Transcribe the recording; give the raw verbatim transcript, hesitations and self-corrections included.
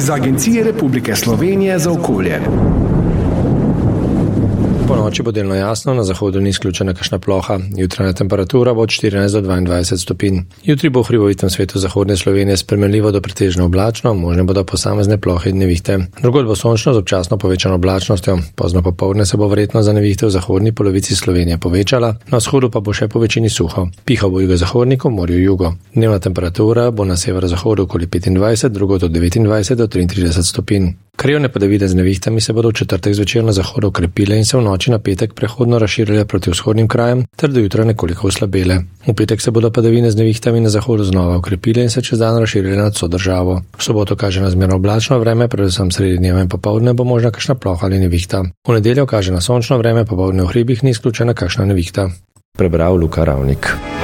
z Agencije Republike Slovenije za okolje. Po noči bo delno jasno, na zahodu ni izključena kakšna ploha. Jutranja temperatura bo od štirinajst do dvaindvajset stopinj. Jutri bo v hribovitem svetu zahodne Slovenije spremenljivo do pretežno oblačno, možne bodo posamezne plohe in nevihte. Drugod bo sončno z občasno povečano oblačnostjo. Pozno popoldne se bo verjetno za nevihte v zahodni polovici Slovenije povečala, na vzhodu pa bo še po večini suho. Piha bo jugozahodniku, morju jugo. Dnevna temperatura bo na severozahodu okoli petindvajset, drugod od devetindvajset do triintrideset stopinj. Krajevne padavine z nevihtami se bodo v četrtek zvečer na zahodu okrepile in se v noči na petek prehodno razširile proti vzhodnim krajem ter do jutra nekoliko oslabele. V petek se bodo padavine z nevihtami na zahodu znova okrepile in se čez dan razširile nad vso državo. V soboto kaže na zmerno oblačno vreme, predvsem sredi dneva in popoldne bo možna kakšna ploha ali nevihta. V nedeljo kaže na sončno vreme, popoldne v hribih ni izključena kakšna nevihta. Prebral Luka Ravnik.